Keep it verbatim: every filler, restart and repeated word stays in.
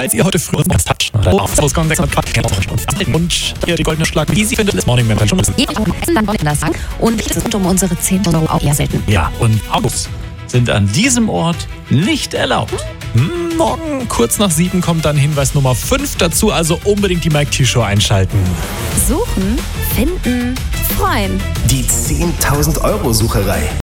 falls ihr heute früh was habt, auf und hier die goldene Schlag, die sie findet, ist Morning Man schon. Dann wollen wir das sagen. Und es ist um unsere zehn Euro auch eher selten. Ja, und Autos sind an diesem Ort nicht erlaubt. Hm, morgen kurz nach sieben kommt dann Hinweis Nummer fünf dazu, also unbedingt die Mike T Show einschalten. Suchen, finden, freuen. Die zehntausend Euro Sucherei.